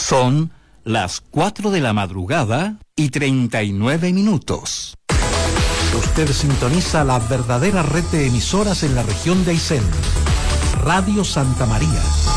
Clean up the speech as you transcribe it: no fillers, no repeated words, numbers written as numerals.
Son las 4 de la madrugada y 39 minutos. Usted sintoniza la verdadera red de emisoras en la región de Aysén. Radio Santa María.